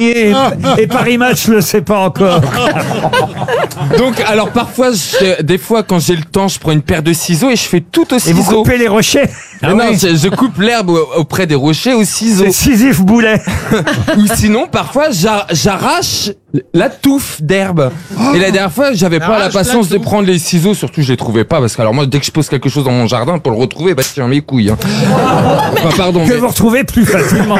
signé et Paris Match le sait pas encore. Donc, alors parfois, des fois, quand j'ai le temps, je prends une paire de ciseaux et je fais tout au ciseau. Et vous coupez les rochers. Non, je coupe l'herbe auprès des rochers au ciseau. C'est Sisyphe Boulet. Ou sinon, parfois, j'arrache la touffe d'herbe. Et la dernière fois, j'avais pas la patience de prendre les ciseaux, surtout je les trouvais pas, parce que alors moi, dès que je pose quelque chose dans mon jardin, pour le retrouver, bah tiens, mes couilles. Hein. Enfin, pardon. Que vous retrouvez plus facilement.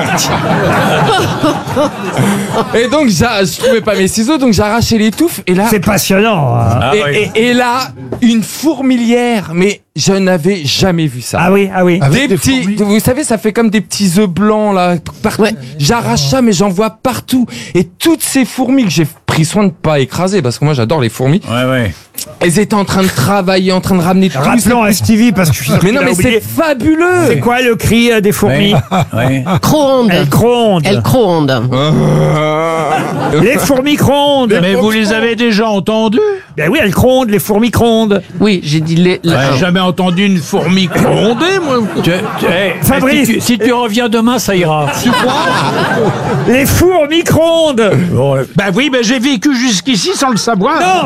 Et donc, je trouvais pas mes ciseaux, donc j'arrachais les touffes, et là... C'est passionnant. Hein. Et là, une fourmilière, mais je n'avais jamais vu ça. Ah oui. Des petits, vous savez, ça fait comme des petits œufs blancs là, partout. Ouais. J'arrache ça, mais j'en vois partout. Et toutes ces fourmis que j'ai pris soin de pas écraser, parce que moi j'adore les fourmis. Ouais. Elles étaient en train de travailler, en train de ramener tout. Rappelons à Stevie, parce que je suis sûr mais non, mais c'est fabuleux. C'est quoi le cri des fourmis? Cronde. Elles crondent. Elles crondent. Les fourmis crondent. Mais vous les avez déjà entendus? Ben oui, elles crondent, les fourmis crondent. Oui, j'ai dit J'ai jamais entendu une fourmi gronder, moi. Fabrice, si tu reviens demain, ça ira. les fourmis crondent. Bah oui, j'ai vécu jusqu'ici sans le savoir. Non.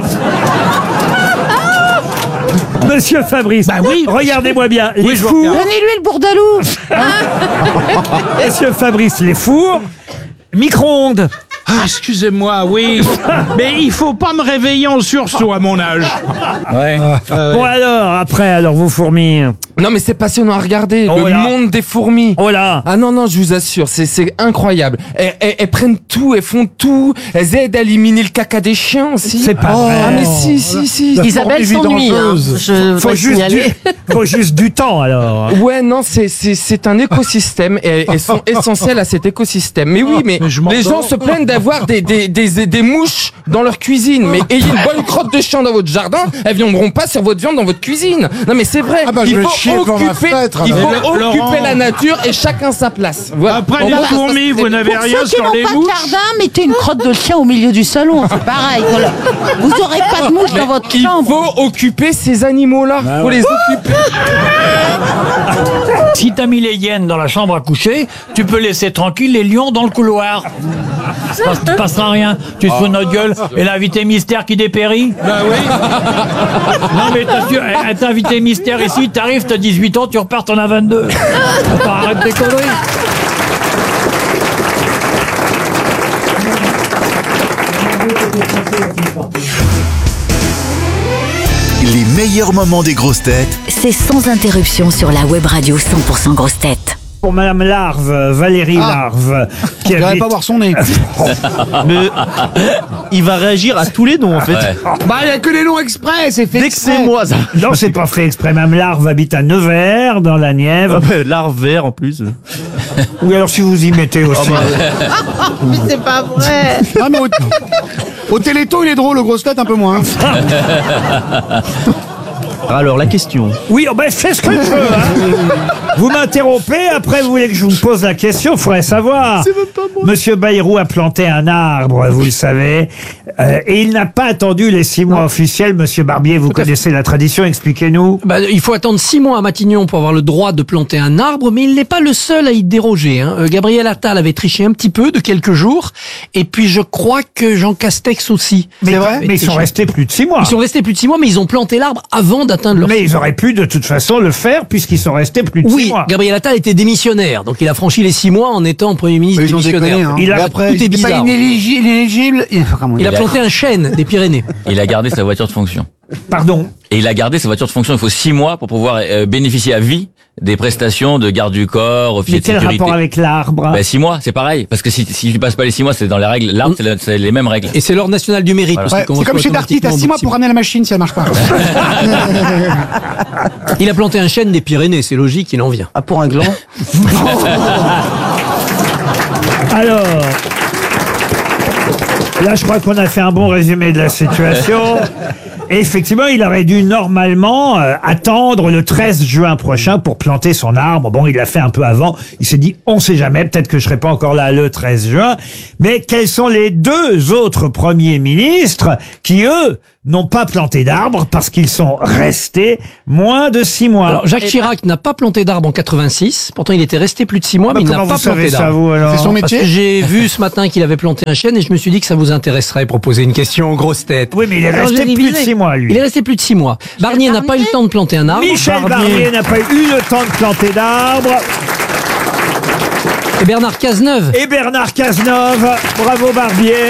Monsieur Fabrice, bah oui, regardez-moi bien. Les fours. Donnez-lui le bourdalou. Monsieur Fabrice, les fours, micro-ondes. Ah, excusez-moi, oui. Mais il faut pas me réveiller en sursaut à mon âge. Bon alors vous fourmis. Non, mais c'est passionnant à regarder. Le monde des fourmis. Oh là. Ah non, je vous assure, c'est incroyable. Elles prennent tout, elles font tout. Elles aident à éliminer le caca des chiens aussi. C'est pas vrai. Ah mais si. Isabelle s'ennuie. Faut juste du temps alors. Ouais, non, c'est un écosystème et elles sont essentielles à cet écosystème. Mais oui, mais les gens se plaignent d'avoir des mouches dans leur cuisine. Mais ayez une bonne crotte de chien dans votre jardin, elles viendront pas sur votre viande dans votre cuisine. Non mais c'est vrai. Il faut occuper la nature et chacun sa place. Voilà. Après les fourmis, vous n'avez rien sur les mouches. Pour ceux qui n'ont pas de jardin, mettez une crotte de chien au milieu du salon. C'est pareil. Vous n'aurez pas de mouches dans votre chambre. Il faut occuper ces animaux-là. Il faut les occuper. Si t'as mis les hyènes dans la chambre à coucher, tu peux laisser tranquille les lions dans le couloir. Il ne passera rien. Tu te fous de notre gueule. Et l'invité mystère qui dépérit. Bah oui. Non mais t'as invité mystère ici, t'arrives, t'as 18 ans, tu repars, t'en as 22. Arrête tes conneries. Les meilleurs moments des grosses têtes, c'est sans interruption sur la web radio 100% grosses têtes. Pour Madame Larve, Valérie Larve, qui il n'arrive pas voir son nez. Mais il va réagir à tous les noms en fait. Ouais. Bah il n'y a que les noms exprès, c'est fait. Dès que c'est moi ça. Non, c'est pas fait exprès. Madame Larve habite à Nevers, dans la Nièvre. Larve vert en plus. Ou alors si vous y mettez aussi. Mais c'est pas vrai. Non mais au Téléthon il est drôle, le grosse tête un peu moins. Alors la question. Oui, fais ce que tu veux. Vous m'interrompez, après vous voulez que je vous pose la question, il faudrait savoir. C'est même pas moi. Monsieur Bayrou a planté un arbre, vous le savez, et il n'a pas attendu les 6 mois officiels. Monsieur Barbier, vous connaissez la tradition, expliquez-nous. Il faut attendre 6 mois à Matignon pour avoir le droit de planter un arbre, mais il n'est pas le seul à y déroger. Gabriel Attal avait triché un petit peu de quelques jours, et puis je crois que Jean Castex aussi. Mais ils sont restés plus de 6 mois. Ils sont restés plus de 6 mois, mais ils ont planté l'arbre avant d'atteindre leur... Mais ils auraient pu de toute façon le faire puisqu'ils sont restés plus de 6 mois. Oui, Gabriel Attal était démissionnaire, donc il a franchi les 6 mois en étant Premier ministre démissionnaire. Il a après, tout est bizarre. Pas inéligible. Il a planté un chêne des Pyrénées. Il a gardé sa voiture de fonction. Pardon. Et il a gardé sa voiture de fonction. Il faut 6 mois pour pouvoir bénéficier à vie des prestations de garde du corps, officier de sécurité. Mais quel rapport avec l'arbre? 6 mois, c'est pareil. Parce que si tu passes pas les 6 mois, c'est dans les règles. L'arbre, c'est les mêmes règles. Et c'est l'ordre national du mérite. Voilà. Ouais, c'est comme chez Darty, t'as 6 mois pour ramener la machine si elle marche pas. Il a planté un chêne des Pyrénées, c'est logique, il en vient. Ah, pour un gland. Alors, là, je crois qu'on a fait un bon résumé de la situation. Et effectivement, il aurait dû normalement attendre le 13 juin prochain pour planter son arbre. Bon, il l'a fait un peu avant. Il s'est dit, on sait jamais, peut-être que je serai pas encore là le 13 juin. Mais quels sont les 2 autres premiers ministres qui, eux, n'ont pas planté d'arbres parce qu'ils sont restés moins de 6 mois. Alors, Jacques Chirac n'a pas planté d'arbres en 86. Pourtant, il était resté plus de 6 mois, mais il n'a pas planté d'arbres. C'est son métier. Parce que j'ai vu ce matin qu'il avait planté un chêne et je me suis dit que ça vous intéresserait pour poser une question aux grosses têtes. Oui, mais il est resté plus de 6 mois, lui. Il est resté plus de 6 mois. Barnier n'a pas eu le temps de planter un arbre. Michel Barnier n'a pas eu le temps de planter d'arbres. Et Bernard Cazeneuve. Bravo Barbier.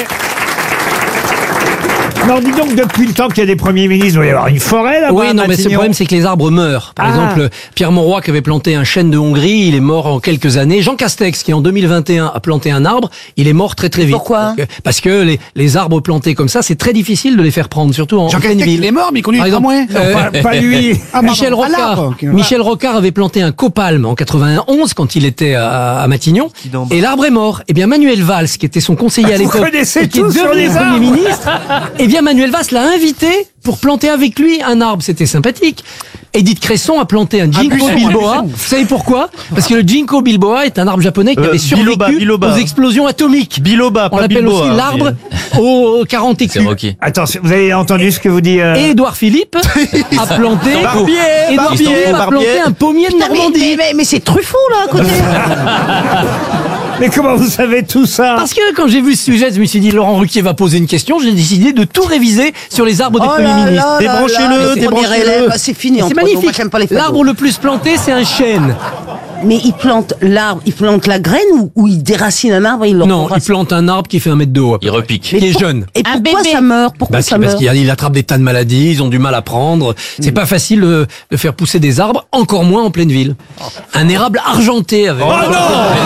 Alors dis donc, depuis le temps qu'il y a des premiers ministres, il doit y avoir une forêt là-bas. Oui, non, mais le problème, c'est que les arbres meurent. Par exemple, Pierre Mauroy, qui avait planté un chêne de Hongrie, il est mort en quelques années. Jean Castex, qui en 2021 a planté un arbre, il est mort très très vite. Pourquoi ? Parce que les arbres plantés comme ça, c'est très difficile de les faire prendre, surtout en Jean pleine Castex, ville. il est mort, mais il conduit le tramway. Pas lui. Michel Rocard. Michel Rocard avait planté un copalme en 91 quand il était à Matignon. Et l'arbre est mort. Eh bien, Manuel Valls, qui était son conseiller à l'époque, et qui est devenu Premier ministre, eh bien, Manuel Valls l'a invité pour planter avec lui un arbre. C'était sympathique. Édith Cresson a planté un Ginkgo biloba. Vous savez pourquoi ? Parce que le Ginkgo biloba est un arbre japonais qui avait survécu aux explosions atomiques. Biloba, on pas l'appelle Bilboa, aussi l'arbre aux 40 écus. C'est Rocky. Attends, vous avez entendu ce que vous dit Et Édouard Philippe a planté a planté un pommier de Normandie. Mais c'est Truffaut, là, à côté. Mais comment vous savez tout ça? Parce que quand j'ai vu ce sujet, je me suis dit Laurent Ruquier va poser une question, j'ai décidé de tout réviser sur les arbres des premiers ministres. Débranchez-le. C'est fini. C'est magnifique. L'arbre le plus planté, c'est un chêne. Mais il plante l'arbre, il plante la graine ou il déracine un arbre et il le Non, il plante un arbre qui fait 1 mètre de haut. Il repique. Qui est jeune. Et pourquoi ça meurt? Pourquoi ça meurt? Parce qu'il attrape des tas de maladies, ils ont du mal à prendre. C'est pas facile de faire pousser des arbres, encore moins en pleine ville. Un érable argenté avec... Oh non!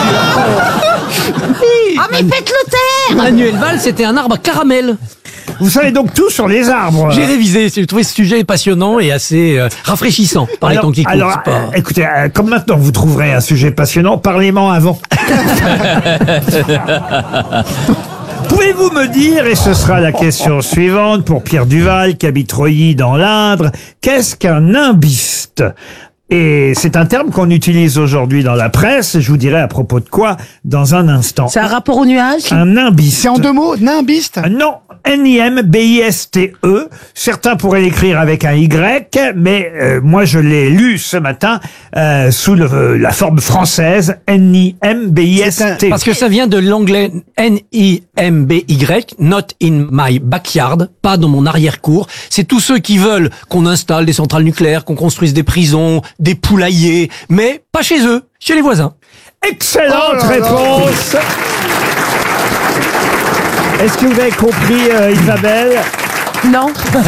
Ah mais faites le taire! Manuel Valls, c'était un arbre à caramel. Vous savez donc tout sur les arbres. J'ai révisé, j'ai trouvé ce sujet passionnant et assez rafraîchissant par les temps qui courent. Alors, écoutez, comme maintenant vous trouverez un sujet passionnant, parlez-moi avant. Pouvez-vous me dire, et ce sera la question suivante pour Pierre Duval qui habite Reuilly dans l'Indre, qu'est-ce qu'un nimbiste ? Et c'est un terme qu'on utilise aujourd'hui dans la presse, je vous dirai à propos de quoi dans un instant. C'est un rapport au nuage? Un nimbiste. C'est en 2 mots, nimbiste? Non, N-I-M-B-I-S-T-E. Certains pourraient l'écrire avec un Y, mais moi je l'ai lu ce matin sous la forme française, N-I-M-B-I-S-T. Parce que ça vient de l'anglais N-I-M-B-Y, not in my backyard, pas dans mon arrière-cour. C'est tous ceux qui veulent qu'on installe des centrales nucléaires, qu'on construise des prisons, des poulaillers, mais pas chez eux, chez les voisins. Excellente réponse. Est-ce que vous avez compris, Isabelle? Non.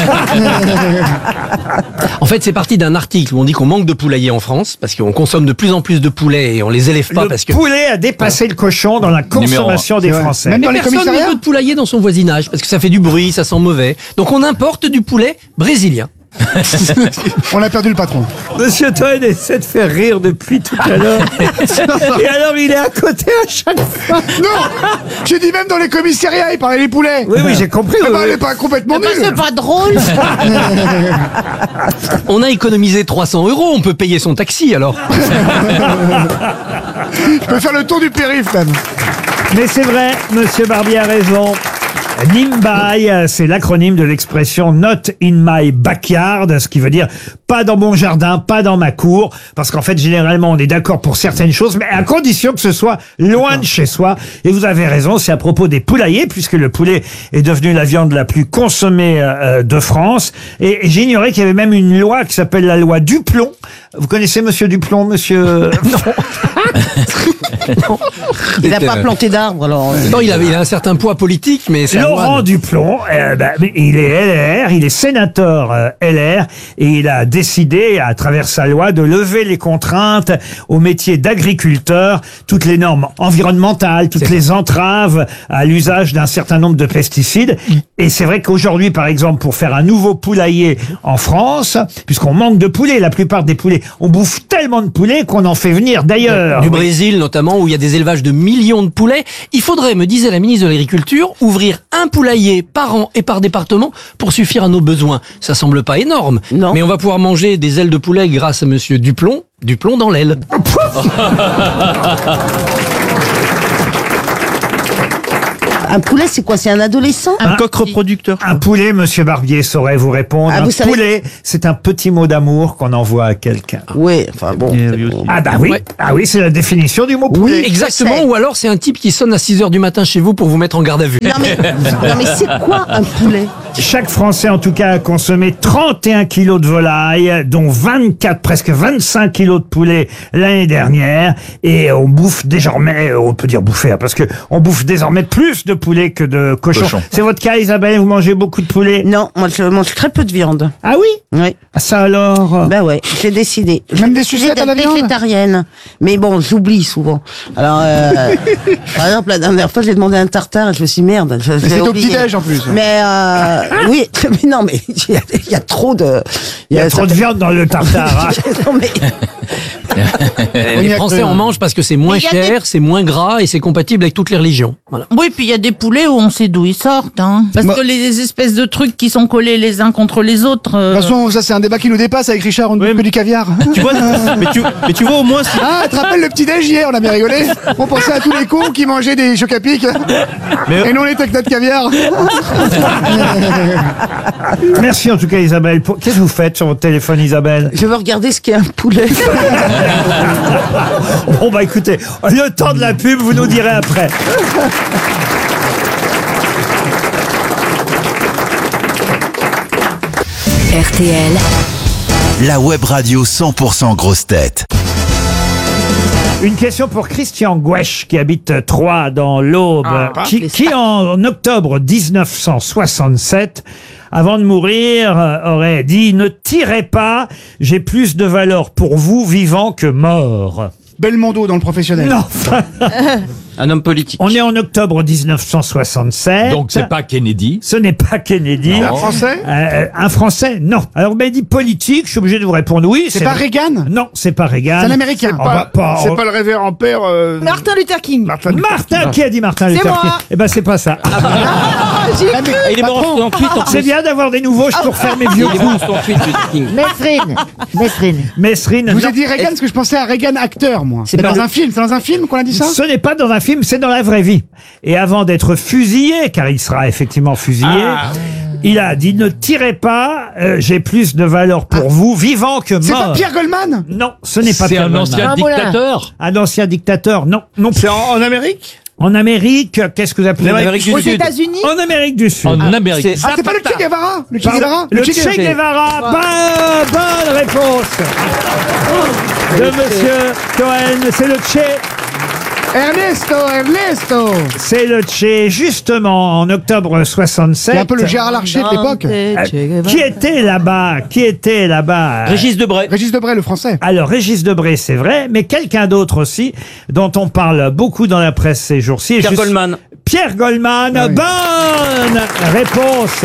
En fait, c'est parti d'un article où on dit qu'on manque de poulaillers en France parce qu'on consomme de plus en plus de poulets et on les élève pas parce que le poulet a dépassé le cochon dans la consommation des Français. Même mais dans les personne ne commissariats veut de poulailler dans son voisinage parce que ça fait du bruit, ça sent mauvais. Donc on importe du poulet brésilien. On a perdu le patron. Monsieur Toen essaie de faire rire depuis tout à l'heure. Et alors il est à côté à chaque fois. Non, j'ai dit même dans les commissariats, il parlait des poulets. Oui, oui, j'ai compris. Eh ben, oui. elle est pas complètement nulle. C'est pas drôle. On a économisé 300 €, on peut payer son taxi alors. Je peux faire le tour du périph' même. Mais c'est vrai, Monsieur Barbier a raison. NIMBY, c'est l'acronyme de l'expression Not in my backyard, ce qui veut dire pas dans mon jardin, pas dans ma cour, parce qu'en fait, généralement, on est d'accord pour certaines choses, mais à condition que ce soit loin de chez soi. Et vous avez raison, c'est à propos des poulaillers, puisque le poulet est devenu la viande la plus consommée de France. Et j'ignorais qu'il y avait même une loi qui s'appelle la loi Duplon. Vous connaissez Monsieur Duplon, monsieur? Non. Il n'a pas planté d'arbre, alors. Non, il a un certain poids politique, mais c'est Laurent Duplon, il est LR, il est sénateur LR, et il a décidé, à travers sa loi, de lever les contraintes au métier d'agriculteur, toutes les normes environnementales, toutes les entraves à l'usage d'un certain nombre de pesticides. Et c'est vrai qu'aujourd'hui, par exemple, pour faire un nouveau poulailler en France, puisqu'on manque de poulets, la plupart des poulets, on bouffe tellement de poulets qu'on en fait venir d'ailleurs. Du Brésil notamment, où il y a des élevages de millions de poulets. Il faudrait, me disait la ministre de l'Agriculture, ouvrir un poulailler par an et par département pour suffire à nos besoins. Ça semble pas énorme, non. Mais on va pouvoir manger des ailes de poulet grâce à monsieur Duplon. Duplon dans l'aile. Un poulet, c'est quoi? C'est un adolescent? Un coq reproducteur. Un poulet, monsieur Barbier saurait vous répondre. Ah, un vous savez- poulet, c'est un petit mot d'amour qu'on envoie à quelqu'un. Oui, enfin bon. Ah bah oui, Ouais. ah oui, c'est la définition du mot poulet. Oui, Exactement, je sais. ou alors c'est un type qui sonne à 6h du matin chez vous pour vous mettre en garde à vue. Non mais c'est quoi un poulet? Chaque Français, en tout cas, a consommé 31 kilos de volaille, dont 24, presque 25 kilos de poulet l'année dernière. Et on bouffe désormais, on peut dire bouffer, hein, parce que on bouffe désormais plus de poulet que de cochon. C'est votre cas, Isabelle? Vous mangez beaucoup de poulet? Non, moi je mange très peu de viande. Ah oui? Oui. Ah, ça alors? Bah ouais, j'ai décidé. Même des J'ai sucettes à la d'être viande? végétarienne. Mais bon, j'oublie souvent. Alors, par exemple, la dernière fois, j'ai demandé un tartare et je me suis dit, merde. C'était au petit-déj, en plus. Mais oui, mais non, mais il y a trop de... Il y a trop de viande dans le tartare. Hein. Non, mais... Les Français en mangent parce que c'est moins Mais il y a cher, c'est moins gras et c'est compatible avec toutes les religions. Voilà. Oui, puis il y a des poulets où on sait d'où ils sortent. Hein. Parce que les espèces de trucs qui sont collés les uns contre les autres... De toute façon, ça c'est un débat qui nous dépasse avec Richard, on ne bouffe que du caviar. Tu vois, mais tu vois au moins si... Ah, tu te rappelles le petit-déj hier, on a bien rigolé. On pensait à tous les cons qui mangeaient des chocs à pic. Et nous on était avec notre caviar. Merci en tout cas, Isabelle. Qu'est-ce que vous faites sur votre téléphone, Isabelle? Je veux regarder ce qu'est un poulet. Bon bah écoutez, le temps de la pub, vous nous direz après. RTL, la web radio 100% grosses têtes. Une question pour Christian Gouesch qui habite Troyes dans l'Aube, qui en octobre 1967, avant de mourir, aurait dit « Ne tirez pas, j'ai plus de valeur pour vous vivant que mort ». Belmondo dans Le Professionnel. Non. Un homme politique. On est en octobre 1967. Donc c'est pas Kennedy. Ce n'est pas Kennedy. Un Français? Un Français, non. Alors, vous m'avez dit politique, je suis obligé de vous répondre oui. C'est pas Reagan? Non, c'est pas Reagan. C'est un Américain. C'est pas le révérend père... Martin Luther King. Martin, qui a dit Martin Luther King? Eh ben, c'est pas ça. Il est mort en 68 en plus. C'est bien d'avoir des nouveaux pour faire mes vieux Il est mort coups. en 68, Luther King. Mesrine, Je vous non. ai dit Reagan parce que je pensais à Reagan acteur, moi. C'est dans un film. C'est dans un film qu'on a dit ça? Ce n'est pas dans un film, c'est dans la vraie vie. Et avant d'être fusillé, car il sera effectivement fusillé, il a dit « Ne tirez pas, j'ai plus de valeur pour vous, vivant que mort. » C'est pas Pierre Goldman? Non, ce n'est pas C'est Pierre un Goldman. ancien dictateur. Un ancien dictateur, non. Non. C'est en Amérique? En Amérique, qu'est-ce que vous appelez Aux États-Unis. En Amérique du Sud. En Amérique. Ah, c'est pas le Che Guevara? Le Che Pardon. Guevara? Le Che Guevara. Bonne réponse de Monsieur Cohen. C'est le Che. Ernesto! C'est le Che, justement, en octobre 67. C'est un peu le Gérard Larcher de l'époque. Qui était là-bas? Régis Debray. Régis Debray, le français. Alors, Régis Debray, c'est vrai, mais quelqu'un d'autre aussi, dont on parle beaucoup dans la presse ces jours-ci. Pierre Goldman. Pierre Goldman, Oui. Bonne réponse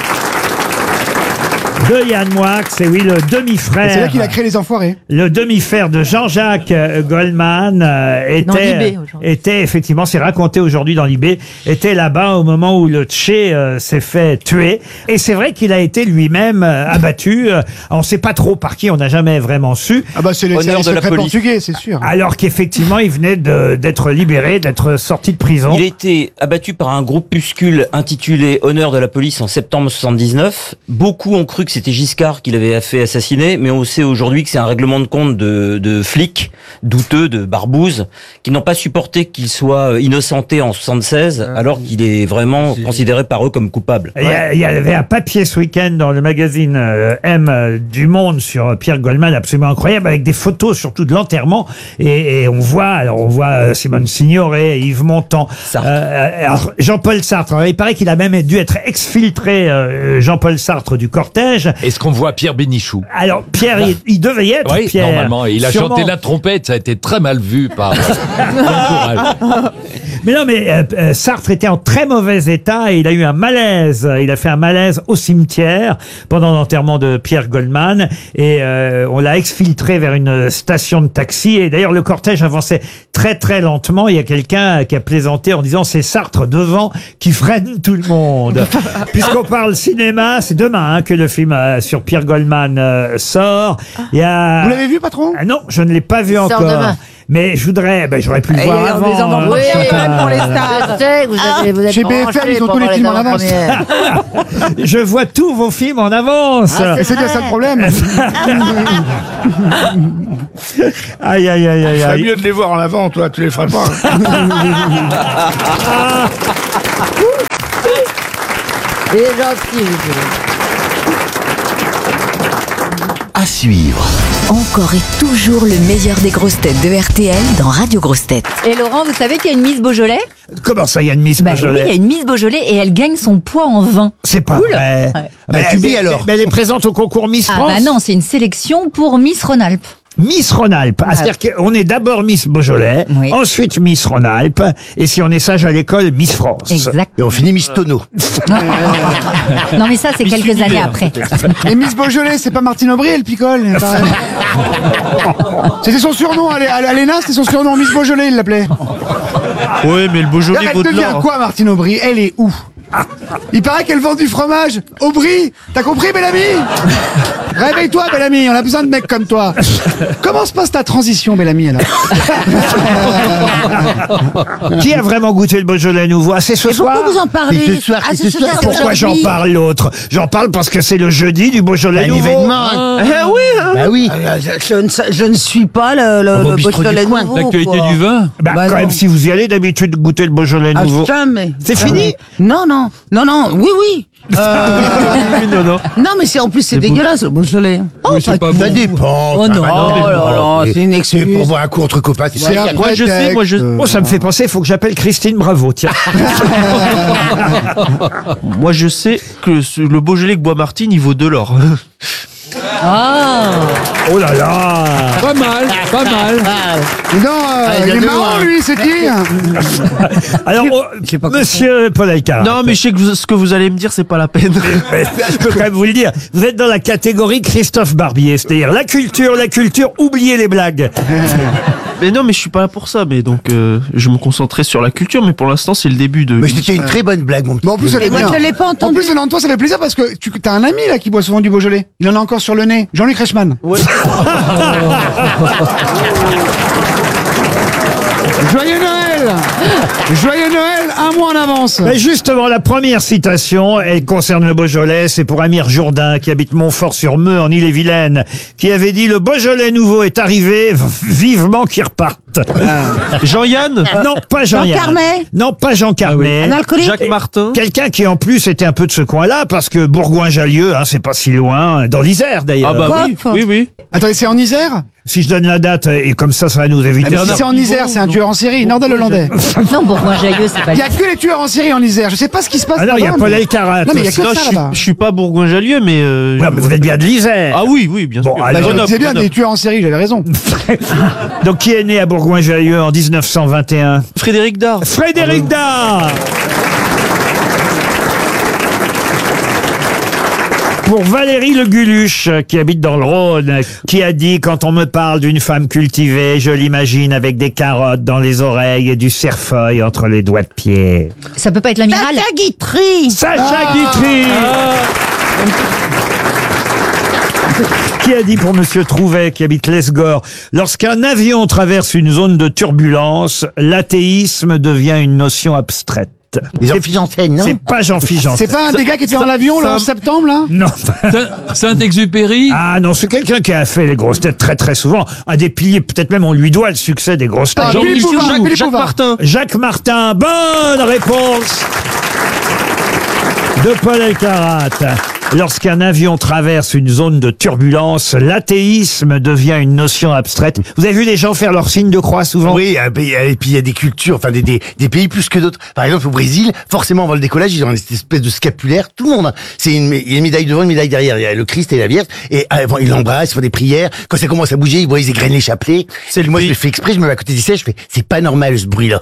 de Yann Moix, c'est oui, le demi-frère. C'est là qu'il a créé les Enfoirés. Le demi-frère de Jean-Jacques Goldman Dans l'IB, aujourd'hui. était effectivement, c'est raconté aujourd'hui dans l'IB, était là-bas au moment où le Che s'est fait tuer. Et c'est vrai qu'il a été lui-même abattu. On ne sait pas trop par qui, on n'a jamais vraiment su. Ah bah c'est les Honneur de la secrets police. portugais, c'est sûr. Alors qu'effectivement, il venait d'être libéré, d'être sorti de prison. Il a été abattu par un groupuscule intitulé Honneur de la police en septembre 79. Beaucoup ont cru que c'était Giscard qui l'avait fait assassiner, mais on sait aujourd'hui que c'est un règlement de compte de flics douteux, de barbouzes, qui n'ont pas supporté qu'il soit innocenté en 76, alors qu'il est vraiment considéré par eux comme coupable. Il y avait un papier ce week-end dans le magazine M du Monde sur Pierre Goldman, absolument incroyable, avec des photos surtout de l'enterrement. Et on voit Simone Signoret, Yves Montand, alors, Jean-Paul Sartre. Alors, il paraît qu'il a même dû être exfiltré, Jean-Paul Sartre, du cortège. Est-ce qu'on voit Pierre Bénichou? Alors, Pierre, il devait y être, Oui, Pierre. normalement. Il a Sûrement. chanté la trompette, ça a été très mal vu par l'entourage. Mais non, mais Sartre était en très mauvais état et il a eu un malaise. Il a fait un malaise au cimetière pendant l'enterrement de Pierre Goldman et on l'a exfiltré vers une station de taxi. Et d'ailleurs, le cortège avançait très très lentement. Il y a quelqu'un qui a plaisanté en disant c'est Sartre devant qui freine tout le monde. Puisqu'on parle cinéma, c'est demain que le film sur Pierre Goldman sort. Il y a... Vous l'avez vu, patron? Ah non, je ne l'ai pas vu sort encore. demain. Mais je voudrais, j'aurais pu le voir avant. Oui, même pour les stars. Je sais que vous êtes Chez BFM, ils ont tous les films en avance. Je vois tous vos films en avance. Et c'est bien ça le problème. Aïe, aïe, aïe, aïe, C'est aïe. mieux de les voir en avant, toi, tu les ferais pas. Il est gentil. À suivre. Encore et toujours le meilleur des grosses têtes de RTL dans Radio Grosses Têtes. Et Laurent, vous savez qu'il y a une Miss Beaujolais? Comment ça, il y a une Miss Oui, Beaujolais? il y a une Miss Beaujolais et elle gagne son poids en vin. C'est pas vrai. Ouais. Mais elle est présente au concours Miss Ah France. bah non, c'est une sélection pour Miss Rhône-Alpes. Miss Rhône-Alpes. C'est-à-dire qu'on est d'abord Miss Beaujolais, ensuite Miss Rhône-Alpes, et si on est sage à l'école, Miss France. Exact. Et on finit Miss Tonneau. Non mais ça, c'est quelques années après. Et Miss Beaujolais, c'est pas Martine Aubry, elle picole. C'était son surnom, à l'ENA, c'était son surnom, Miss Beaujolais, il l'appelait. Oui, mais le Beaujolais Elle vaut de devient l'or. quoi, Martine Aubry? Elle est où? Il paraît qu'elle vend du fromage. Aubry, t'as compris, Bellamy? Réveille-toi, Bellamy, on a besoin de mecs comme toi. Comment se passe ta transition, Bellamy, alors? Qui a vraiment goûté le Beaujolais nouveau? C'est ce soir? Pourquoi vous en parlez? C'est ce soir, Ah, c'est c'est ce ce soir. soir, Pourquoi j'en aujourd'hui. parle l'autre? J'en parle parce que c'est le jeudi du Beaujolais nouveau. Bah oui. Je ne suis pas le Beaujolais nouveau. vin? Bah quand non. même, si vous y allez d'habitude goûter le Beaujolais Ah, nouveau. jamais. C'est fini? Non, oui. Non, mais c'est en plus c'est dégueulasse le Beaujolais. Oh, c'est pas bon. Ça dépend. Oh non. Oh là là, c'est une excuse. pour voir un coup entre copains. C'est un Moi, je sais, moi, je... Oh, ça me fait penser, il faut que j'appelle Christine Bravo, tiens. Moi, je sais que le Beaujolais que boit Martine, il vaut de l'or. Oh là là. Pas mal, pas mal. Non, il est marrant, lui, c'est qui? Alors, monsieur Paul Alcarat. Non, mais je sais que ce que vous allez me dire, c'est pas la peine. Je peux quand même vous le dire. Vous êtes dans la catégorie Christophe Barbier, c'est-à-dire la culture, oubliez les blagues. Mais non, mais je suis pas là pour ça. Mais donc, je me concentrais sur la culture. Mais pour l'instant, c'est le début de. Mais c'était une très bonne blague, mon petit. Bon, en plus, elle est bien. je l'ai pas entendu. En plus, venant de toi, ça fait plaisir parce que t'as un ami là qui boit souvent du Beaujolais. Il en a encore sur le nez. Jean-Luc Reichmann. Ouais. Joyeux Noël! Joyeux Noël, un mois en avance. Mais justement, la première citation, elle concerne le Beaujolais, c'est pour Amir Jourdain, qui habite Montfort-sur-Meux, en Île-et-Vilaine, qui avait dit « Le Beaujolais nouveau est arrivé, vivement qu'il reparte ». Jean-Yann? Non, pas Jean-Yann. Jean Carmet? Non, pas Jean Carmet. Un alcoolique? Jacques Martin? Quelqu'un qui, en plus, était un peu de ce coin-là, parce que Bourgoin-Jallieu, c'est pas si loin, dans l'Isère, d'ailleurs. Ah bah oui, oui, oui. Attendez, c'est en Isère? Si je donne la date, et comme ça va nous éviter... Si c'est en Isère, c'est un tueur en série, Nordal-Hollandais. Non, Bourgoin-Jallieu, c'est pas Il y a que les tueurs en série en Isère. Je sais pas ce qui se passe. Ah non, il y a là-bas, Paul mais- Alcarat. Non, mais il y a que Non, ça là-bas. je suis pas Bourgoin-Jallieu, mais. Ouais, mais vous êtes bien de l'Isère. Ah oui, oui, bien Bon, sûr. alors, Grenoble, C'est bien Grenoble. des tueurs en série, j'avais raison. Donc, qui est né à Bourgoin-Jallieu en 1921? Frédéric Dard. Frédéric Dard. Pour Valérie Le Guluche, qui habite dans le Rhône, qui a dit « Quand on me parle d'une femme cultivée, je l'imagine avec des carottes dans les oreilles et du cerfeuil entre les doigts de pied. Ça peut pas être l'amiral. Sacha Guitry. » Sacha Guitry. Qui a dit pour Monsieur Trouvet, qui habite l'Esgore, « Lorsqu'un avion traverse une zone de turbulence, l'athéisme devient une notion abstraite. » Jean-Philippe Janssen, non? C'est pas Jean-Philippe Janssen. C'est pas un des gars qui était dans l'avion le 11 septembre, là? Non. Saint-Exupéry. Ah non, c'est quelqu'un qui a fait les grosses têtes très très souvent. Un des piliers, peut-être même on lui doit le succès des grosses têtes. Ah, Philippe Bouvard, Philippe Jacques Bouvard. Martin. Jacques Martin, bonne réponse de Paul Alcarat. Lorsqu'un avion traverse une zone de turbulence, l'athéisme devient une notion abstraite. Vous avez vu les gens faire leur signe de croix souvent? Oui, et puis il y a des cultures, enfin des pays plus que d'autres. Par exemple, au Brésil, forcément avant le décollage, ils ont cette espèce de scapulaire, tout le monde. Hein. Il y a une médaille devant, une médaille derrière. Il y a le Christ et la Vierge. Et avant, ils l'embrassent, ils font des prières. Quand ça commence à bouger, ils égrènent les chapelets. Moi, je le fais exprès, je me mets à côté du siège, je fais, c'est pas normal ce bruit-là.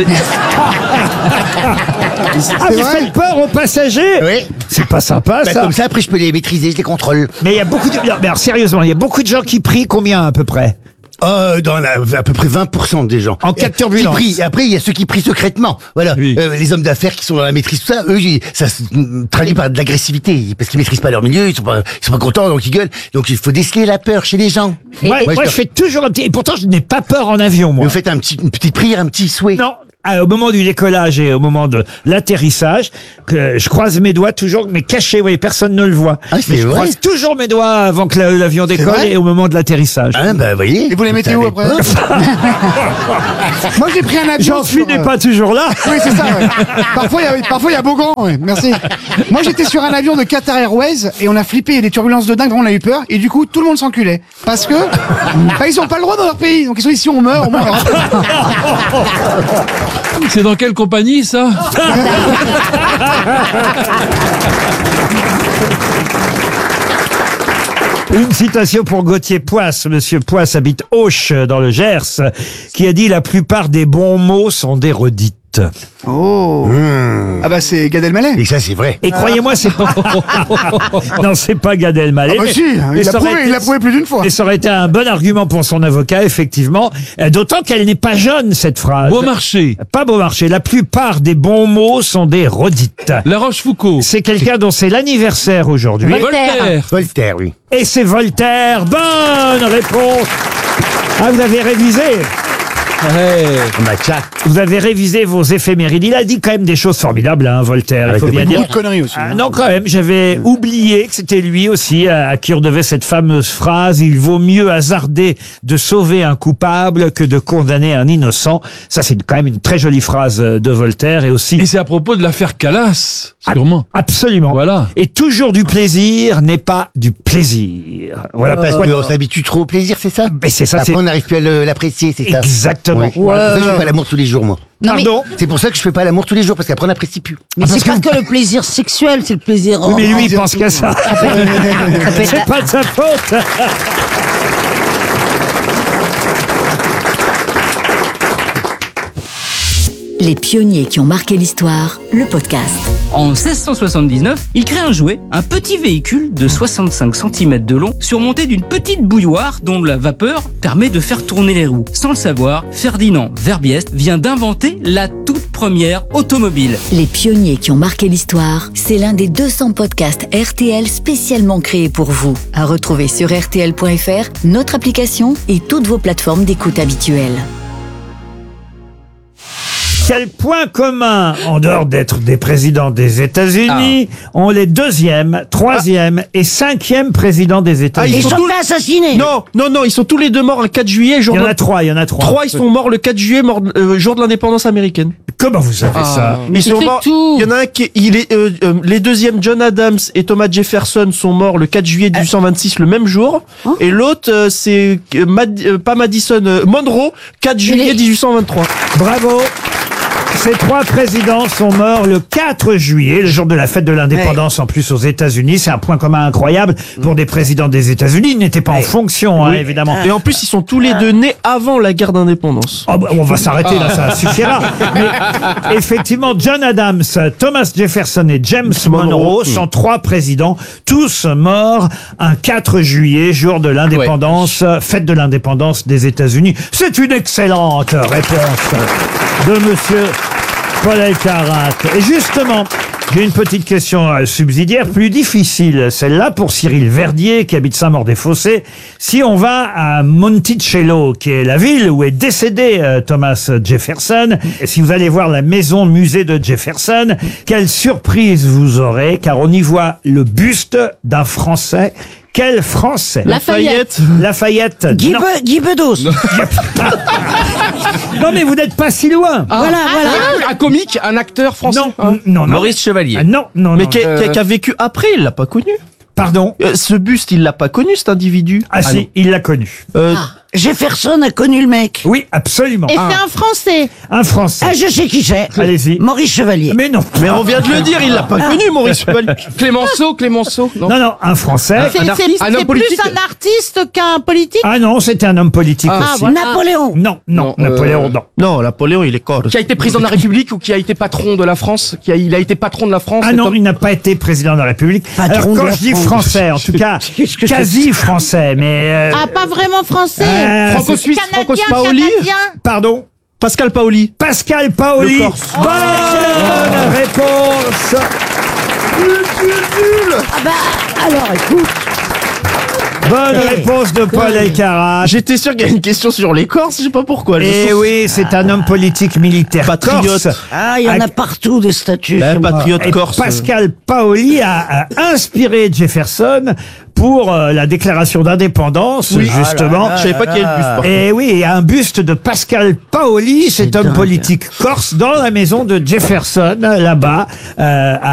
Ah, vous faites peur aux passagers? Oui. C'est pas sympa, Bah, ça. comme ça, après, je peux les maîtriser, je les contrôle. Mais il y a beaucoup de... Non, mais alors, sérieusement, il y a beaucoup de gens qui prient combien à peu près? À peu près 20% des gens. En cas de turbulence. Et après, il y a ceux qui prient secrètement. Voilà. Les hommes d'affaires qui sont dans la maîtrise, tout ça, eux, ça se traduit par de l'agressivité. Parce qu'ils maîtrisent pas leur milieu, ils sont pas contents, donc ils gueulent. Donc il faut déceler la peur chez les gens. Moi, je fais toujours un petit... Et pourtant, je n'ai pas peur en avion, moi. Vous faites une petite prière, un petit souhait. Non. Au moment du décollage et au moment de l'atterrissage, je croise mes doigts toujours, mais cachés, vous voyez, personne ne le voit. Ah, mais je vrai. croise toujours mes doigts avant que l'avion décolle et au moment de l'atterrissage. Ah, bah, vous voyez. Et vous les mettez où après? Moi, j'ai pris un avion. J'en suis n'est pas toujours là. Oui, c'est ça, ouais. Parfois, il y a Beaugrand, ouais. Merci. Moi, j'étais sur un avion de Qatar Airways et on a flippé, il y a des turbulences de dingue, on a eu peur, et du coup, tout le monde s'enculait. Parce que, ils ont pas le droit dans leur pays. Donc, ils sont ici, on meurt, C'est dans quelle compagnie, ça? Une citation pour Gauthier Poisse. Monsieur Poisse habite Auch, dans le Gers, qui a dit « La plupart des bons mots sont des redites ». Oh. Ah bah c'est Gad Elmaleh. Et ça c'est vrai. Et croyez-moi, c'est pas... non, c'est pas Gad Elmaleh. Ah bah si, il l'a prouvé plus d'une fois. Et ça aurait été un bon argument pour son avocat, effectivement. D'autant qu'elle n'est pas jeune, cette phrase. Beaumarchais. Pas Beaumarchais. La plupart des bons mots sont des redites. La Rochefoucauld. C'est quelqu'un dont c'est l'anniversaire aujourd'hui. Voltaire, oui. Et c'est Voltaire. Bonne réponse. Ah, vous avez révisé. Vous avez révisé vos éphémérides. Il a dit quand même des choses formidables, hein, Voltaire. Il faut bien dire. Beaucoup de conneries aussi. Non, quand même, j'avais oublié que c'était lui aussi à qui on devait cette fameuse phrase « Il vaut mieux hasarder de sauver un coupable que de condamner un innocent ». Ça, c'est quand même une très jolie phrase de Voltaire et aussi... Et c'est à propos de l'affaire Calas, sûrement. Absolument. Voilà. Et toujours du plaisir n'est pas du plaisir. Voilà. Parce qu'on s'habitue trop au plaisir, c'est ça? Mais c'est ça. Après, on n'arrive plus à l'apprécier, c'est ça? Exactement. Ouais. Voilà. Je fais pas l'amour tous les jours, moi. Pardon? C'est pour ça que je fais pas l'amour tous les jours, parce qu'après on n'apprécie plus. Mais c'est pas que le plaisir sexuel, c'est le plaisir... Oui, mais lui, il pense qu'à ça. C'est pas de sa faute. Les pionniers qui ont marqué l'histoire, le podcast. En 1679, il crée un jouet, un petit véhicule de 65 cm de long, surmonté d'une petite bouilloire dont la vapeur permet de faire tourner les roues. Sans le savoir, Ferdinand Verbiest vient d'inventer la toute première automobile. Les pionniers qui ont marqué l'histoire, c'est l'un des 200 podcasts RTL spécialement créés pour vous. À retrouver sur rtl.fr, notre application et toutes vos plateformes d'écoute habituelles. Quel point commun, en dehors d'être des présidents des États-Unis, ont les 2e, 3e et 5e présidents des États-Unis? Ils sont tous assassinés. Non, ils sont tous les deux morts le 4 juillet. Il y en a 3. 3, ils sont morts le 4 juillet, jour de l'indépendance américaine. Comment vous savez ça? Ils sont morts. Il y en a un qui les deuxièmes, John Adams et Thomas Jefferson, sont morts le 4 juillet 1826, le même jour. Et l'autre, c'est pas Madison, Monroe, 4 juillet 1823. Bravo. Ces 3 présidents sont morts le 4 juillet, le jour de la fête de l'indépendance, en plus aux États-Unis. C'est un point commun incroyable pour des présidents des États-Unis. Ils n'étaient pas en fonction, hein, évidemment. Et en plus, ils sont tous les deux nés avant la guerre d'indépendance. Oh, bah, on va s'arrêter là, ça suffira. Mais effectivement, John Adams, Thomas Jefferson et James Monroe sont 3 présidents, tous morts un 4 juillet, jour de l'indépendance, fête de l'indépendance des États-Unis. C'est une excellente réponse de monsieur Paul Elkarat. Et justement, j'ai une petite question subsidiaire, plus difficile, celle-là pour Cyril Verdier, qui habite Saint-Maur-des-Fossés. Si on va à Monticello, qui est la ville où est décédé Thomas Jefferson, et si vous allez voir la maison musée de Jefferson, quelle surprise vous aurez, car on y voit le buste d'un Français. Quel Français? Lafayette. Lafayette. Guy Bedos. Non, mais vous n'êtes pas si loin. Voilà. Un comique, un acteur français. Non. Maurice Chevalier. Non. Mais qui a vécu après, il l'a pas connu. Pardon? Ce buste, il l'a pas connu, cet individu. Ah si, il l'a connu. Jefferson a connu le mec. Oui, absolument. Et c'est un Français. Un Français. Ah, je sais qui c'est. Allez-y. Maurice Chevalier. Mais non. Mais on vient de le dire, il l'a pas connu, Maurice Chevalier. Clémenceau. Non, un Français. C'est plus un artiste qu'un politique. Ah non, c'était un homme politique aussi. voilà. Napoléon. Non, Napoléon, non. Non, Napoléon, il est corps. Qui a été président de la République ou qui a été patron de la France? Il a été patron de la France? Ah non, il n'a pas été président de la République. Patron Alors de quand la je dis France. français, en tout cas, quasi français, mais... Ah, pas vraiment français. Franco-Suisse, Canadien, Paoli. Canadien. Pardon. Pascal Paoli. Pascal Paoli. Le Corse. Bonne réponse. Ah bah, alors écoute. Bonne réponse de Paul Elkarat. J'étais sûr qu'il y avait une question sur les Corses, je sais pas pourquoi. Et oui, c'est un homme politique militaire Patriote. corse. Ah, il y en a partout des statues. Patriote Et corse. Pascal Paoli a inspiré Jefferson pour la déclaration d'indépendance, justement. Je savais pas qu'il y avait le buste. par Et oui, il y a un buste de Pascal Paoli, cet homme politique corse, dans la maison de Jefferson, là-bas,